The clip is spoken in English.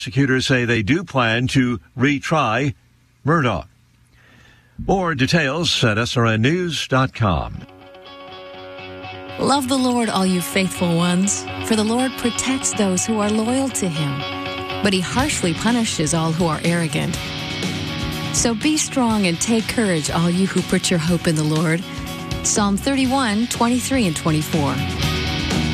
Prosecutors say they do plan to retry Murdaugh. More details at srnnews.com. Love the Lord, all you faithful ones, for the Lord protects those who are loyal to him, but he harshly punishes all who are arrogant. So be strong and take courage, all you who put your hope in the Lord. Psalm 31, 23 and 24.